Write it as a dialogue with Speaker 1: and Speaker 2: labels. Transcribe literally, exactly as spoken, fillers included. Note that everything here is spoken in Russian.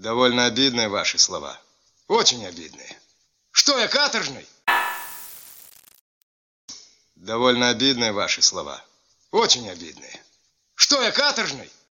Speaker 1: Довольно обидные ваши слова. Очень обидные. Что я, каторжный? Довольно обидные ваши слова. Очень обидные. Что я, каторжный?